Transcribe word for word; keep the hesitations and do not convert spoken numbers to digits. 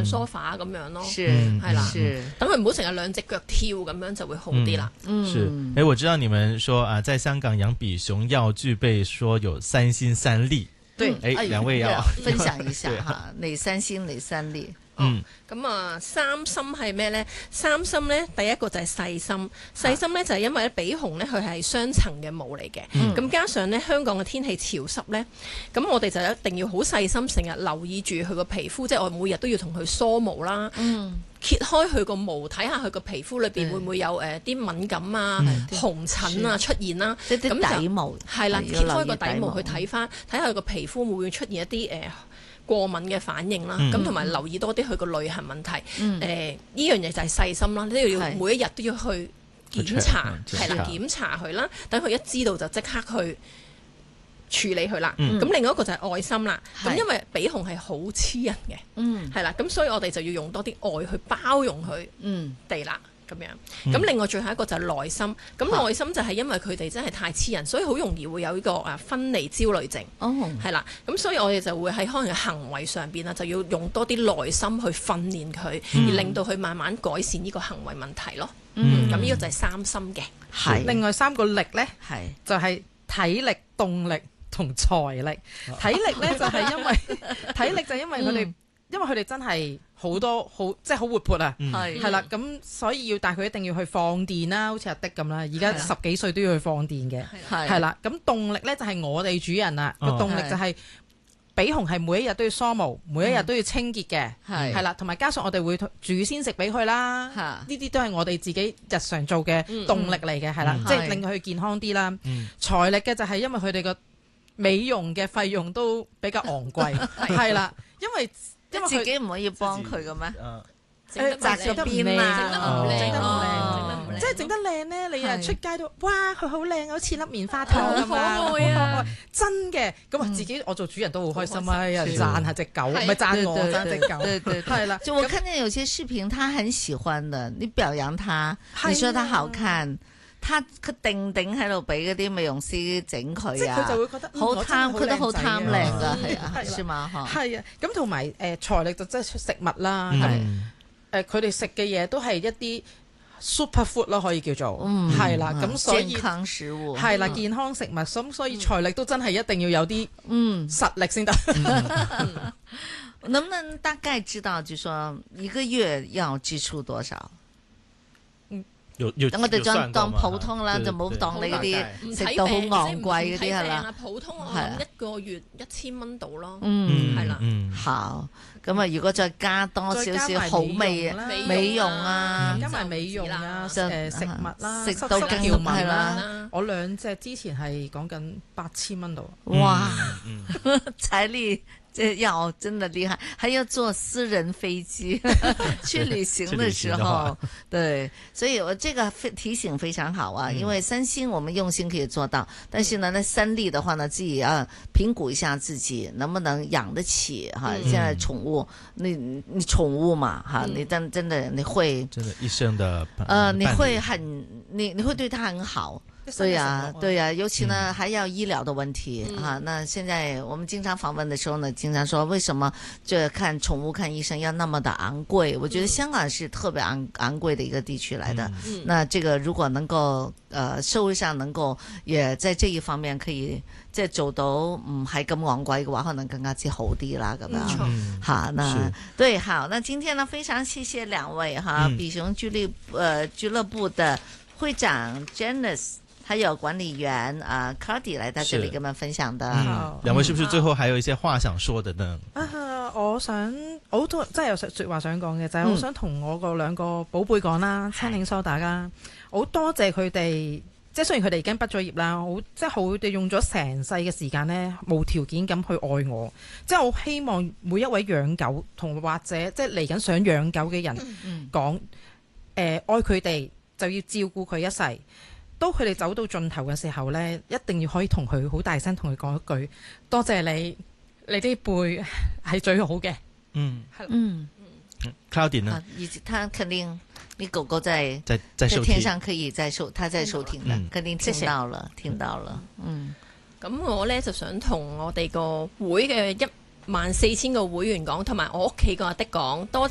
上梳化咁樣咯， 係係啦，等佢唔好成日兩隻腳跳咁樣就會好啲啦。 嗯，是，誒，我知道你們說啊，在香港養比熊要具備說有三心三力， 對， 誒，兩位要分享一下哈，哪三心哪三力？ 嗯，咁啊，三心係咩呢？三心呢，第一個就係細心，細心呢，就係因為咧比熊呢，佢係雙層嘅毛嚟嘅，咁、嗯、加上呢，香港嘅天氣潮濕呢，咁我哋就一定要好細心，成日留意住佢個皮膚，即係我每日都要同佢梳毛啦，嗯、揭開佢個毛，睇下佢個皮膚裏邊會唔會有誒啲、呃、敏感啊、嗯、紅疹啊出現啦， 即係啲底毛， 係啦，揭開個底毛去睇翻，睇下佢個皮膚會唔會出現一啲誒。呃過敏嘅反應啦，咁同埋留意多啲佢個淚痕問題。誒、嗯，呢、呃、樣嘢就係細心啦，呢度要每一日都要去檢查，係啦，檢查佢啦。等佢一知道就即刻去處理佢啦。咁、嗯、另外一個就係愛心啦。咁因為比熊係好黐人嘅，係、嗯、啦，咁所以我哋就要用多啲愛去包容佢哋啦。咁樣，咁另外最後一個就係耐心。咁耐心就係因為佢哋真係太黐人，所以好容易會有呢個啊分離焦慮症。哦，係啦。咁所以我哋就會喺可能行為上邊啊，就要用多啲耐心去訓練佢，嗯、而令到佢慢慢改善呢個行為問題咯。嗯，咁呢個就係三心嘅。 係。 另外三個力咧， 係就係體力、動力同財力。體力咧就係因為體力就係因為佢哋、嗯，因為佢哋真係。好多好即係好活潑啊，係係啦，咁所以要帶佢一定要去放電啦，好似阿的咁啦，而家十幾歲都要去放電嘅，係啦，咁動力咧就係我哋主人啦，個動力就係比熊係每一日都要梳毛，每一日都要清潔嘅，係係啦，同埋加上我哋會煮先食俾佢啦，呢啲都係我哋自己日常做嘅動力嚟嘅，係啦，即係令佢健康啲啦。財力嘅就係因為佢哋個美容嘅費用都比較昂貴，係啦，因為。 因為自己唔可以幫佢嘅咩？ 誒， 紮個辮啊， 整得唔靚， 即係整得靚咧，你日出街都哇，佢好靚，好似粒棉花糖咁啊！真嘅，咁啊自己我做主人都好開心啊！有人讚下隻狗，唔係讚我，讚隻狗。 對對，係啦。就我看見有些視頻，他很喜歡的，你表揚他，你說他好看。他佢定定喺度俾嗰啲美容師整佢啊， 即係佢就會覺得好貪，佢都好貪靚㗎，係啊，係嘛嗬？ 係啊，咁同埋誒財力就即係食物啦，係誒佢哋食嘅嘢都係一啲 super food 咯，可以叫做係啦，咁所以健康食物係啦，健康食物，咁所以財力都真係一定要有啲嗯實力先得。 能不能大概知道，就說一個月要支出多少？ 我哋當當普通啦，就冇當你嗰啲食到好昂貴嗰啲係啦。 普通我諗一個月一千蚊到咯。 嗯， 係啦。 好，咁啊，如果再加多少少好味美容啊， 加埋美容啊，誒食物啦， 食到調味啦。我兩隻之前係講緊八千蚊度。 哇！財力。這要真的厲害，還要坐私人飛機去旅行的時候，對，所以我這個提醒非常好啊，嗯、因為三心我們用心可以做到，但是呢，那三力的話呢，自己要評估一下自己能不能養得起哈。嗯、現在寵物，你你寵物嘛哈，嗯、你真真的你會真的一生的呃，你會很你你會對它很好。對呀，對呀，尤其呢，還要醫療的問題啊。那現在我們經常訪問的時候呢，經常說為什麼這看寵物看醫生要那麼的昂貴？我覺得香港是特別昂昂貴的一個地區來的。那這個如果能夠，呃，社會上能夠也在這一方面可以即係做到唔係咁昂貴嘅話，可能更加之好啲啦。咁樣，好，那對，好，那今天呢，非常謝謝兩位哈，比熊俱樂呃俱樂部的會長 Janice。還有管理員啊 Cardy 來到這裏跟我們分享的。 兩、嗯、位是不是最後還有一些話想說的呢？ 啊，我想好多真係有說話想講嘅，就係、是、我想同我個兩個寶貝講啦，青檸蘇打啦，好多謝佢哋，即係雖然佢哋已經畢咗業啦，好即係好佢哋用咗成世嘅時間呢，無條件咁去愛我，即係我希望每一位養狗同或者即係嚟緊想養狗嘅人講，誒、呃、愛佢哋就要照顧佢一世。當佢哋走到盡頭嘅時候呢，一定要可以同佢好大聲同佢講一句多謝你，你啲背係最好嘅。嗯，係嗯嗯 Cloudy 呢？ 以及他肯定，你狗狗在在在收聽， 天上可以在收，他在收聽的，嗯、肯定聽到了， 謝謝聽到了。嗯， 咁、嗯、我呢就想同我哋個會嘅一萬四千個會員講，同埋我屋企個阿的講多謝。